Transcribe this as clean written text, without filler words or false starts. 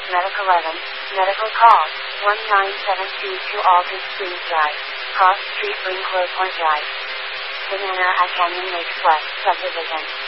Medic 11, medical call, 1972 Aldrich Springs Drive, Cross Street, Greencliffe, Point Drive. Banana at Canyon Lakes West Subdivision.